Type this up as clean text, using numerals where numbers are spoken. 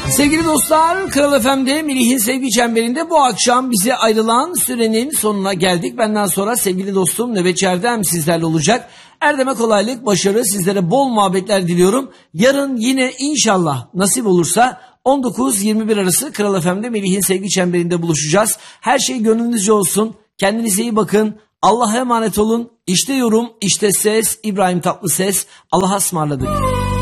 Sevgili dostlar, Kral FM'de Melih'in Sevgi Çemberi'nde bu akşam bize ayrılan sürenin sonuna geldik. Benden sonra sevgili dostum Nöbetçi Erdem sizlerle olacak. Erdem'e kolaylık, başarı, sizlere bol muhabbetler diliyorum. Yarın yine inşallah nasip olursa 19-21 arası Kral FM'de Melih'in Sevgi Çemberi'nde buluşacağız. Her şey gönlünüzce olsun. Kendinize iyi bakın. Allah'a emanet olun. İşte yorum, işte ses. İbrahim Tatlıses. Allah'a ısmarladık.